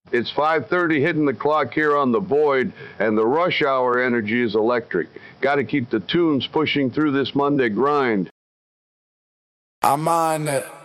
It's 5:30 hitting the clock here on the Void, and the rush hour energy is electric. Got to keep the tunes pushing through this Monday grind. I'm on it.